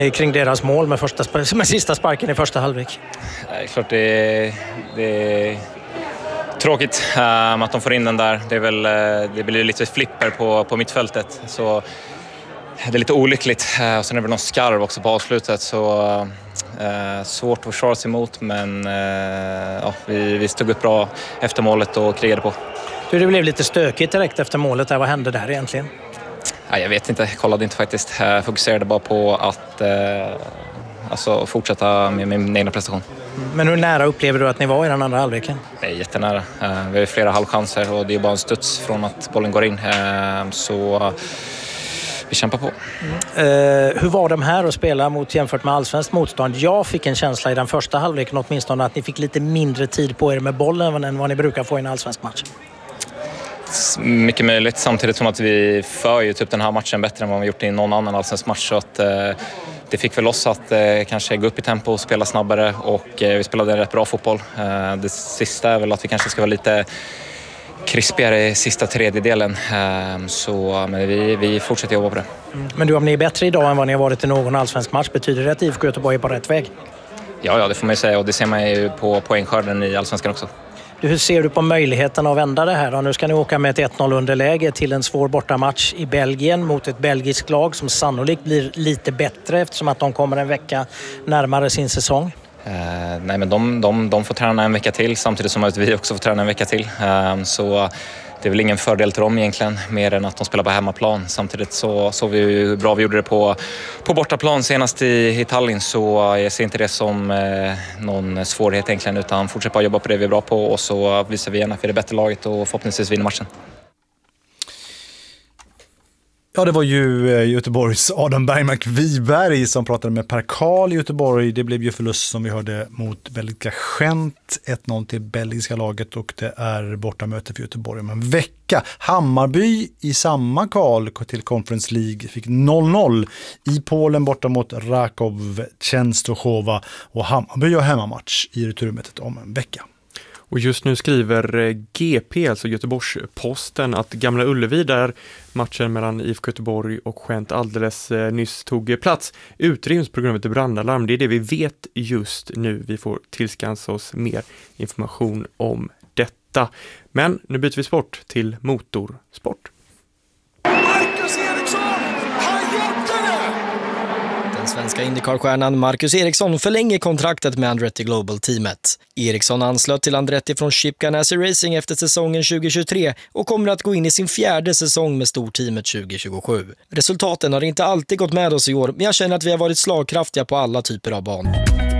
Kring deras mål med sista sparken i första halvlek. Det är klart det är tråkigt att de får in den där. Det blir lite flipper på mittfältet. Så det är lite olyckligt. Och sen är det någon skarv också på avslutet. Så svårt att försvara sig emot. Men vi stod upp bra efter målet och krigade på. Det blev lite stökigt direkt efter målet. Vad hände där egentligen? Jag vet inte, jag kollade inte faktiskt. Jag fokuserade bara på att fortsätta med min egna prestation. Men hur nära upplever du att ni var i den andra halvleken? Det är jättenära. Vi har flera halvchanser och det är bara en studs från att bollen går in. Så vi kämpar på. Hur var de här att spela mot jämfört med allsvenskt motstånd? Jag fick en känsla i den första halvleken åtminstone att ni fick lite mindre tid på er med bollen än vad ni brukar få i en allsvensk match. Mycket möjligt, samtidigt som att vi för ju typ den här matchen bättre än vad vi gjort i någon annan allsvensk match. Så att det fick väl oss att kanske gå upp i tempo och spela snabbare, och vi spelade en rätt bra fotboll. Det sista är väl att vi kanske ska vara lite krispigare i sista tredjedelen. Men vi fortsätter jobba på det. Men om ni är bättre idag än vad ni har varit i någon allsvensk match, betyder det att IFK Göteborg är på rätt väg? Ja, det får man ju säga, och det ser man ju på poängskörden i allsvenskan också. Hur ser du på möjligheten att vända det här? Nu ska ni åka med ett 1-0 underläge till en svår bortamatch i Belgien mot ett belgiskt lag som sannolikt blir lite bättre eftersom att de kommer en vecka närmare sin säsong. Nej, men de får träna en vecka till samtidigt som att vi också får träna en vecka till. Så det är väl ingen fördel till dem egentligen, mer än att de spelar på hemmaplan. Samtidigt så vi hur bra vi gjorde det på bortaplan senast i Tallinn, så jag ser inte det som någon svårighet egentligen, utan fortsätter bara jobba på det vi är bra på, och så visar vi gärna för det bättre laget och förhoppningsvis vinner matchen. Ja, det var ju Göteborgs Adam Bergmark Wiberg som pratade med Per Karl i Göteborg. Det blev ju förlust som vi hörde mot belgiska Gent, 1-0 till belgiska laget, och det är bortamöte för Göteborg om en vecka. Hammarby i samma kval till Conference League fick 0-0 i Polen borta mot Rakow Częstochowa, och Hammarby har hemmamatch i returmötet om en vecka. Och just nu skriver GP, alltså Göteborgs-Posten, att Gamla Ullevi, där matchen mellan IFK Göteborg och Gent alldeles nyss tog plats, utryms på grund av ett brandalarm. Det är det vi vet just nu. Vi får tillskansa oss mer information om detta. Men nu byter vi sport till motorsport. Marcus Eriksson har gjort det! Den svenska IndyCar-stjärnan Marcus Eriksson förlänger kontraktet med Andretti Global-teamet. Eriksson anslöt till Andretti från Chip Ganassi Racing efter säsongen 2023 och kommer att gå in i sin 4:e säsong med storteamet 2027. Resultaten har inte alltid gått med oss i år, men jag känner att vi har varit slagkraftiga på alla typer av banor.